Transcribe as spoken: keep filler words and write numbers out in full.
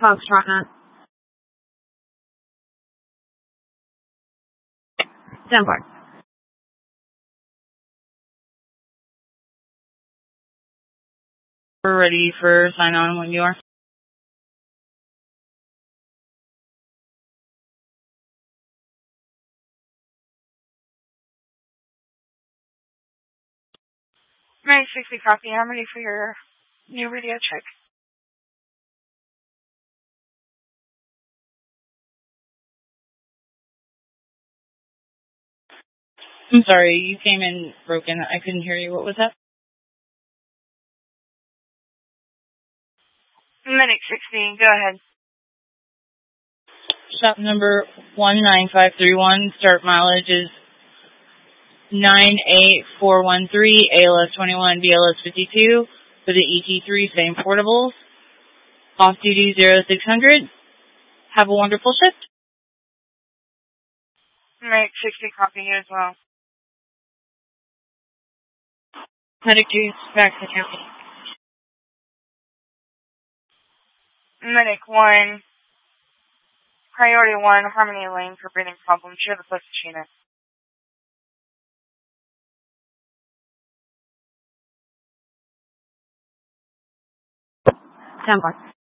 Foxtrot Nut. ten four. We're ready for sign on when you are. nine sixty copy. I'm ready for your new radio check. I'm sorry, you came in broken. I couldn't hear you. What was that? Medic sixteen, go ahead. Shop number one nine five three one. Start mileage is nine eight four one three. A L S twenty-one, B L S fifty-two. For the E T three, same portables. Off duty zero six hundred. Have a wonderful shift. Medic sixty copy you as well. Medic two, back to county. Medic one, priority one, Harmony Lane for breathing problems. Share the closest unit. ten four.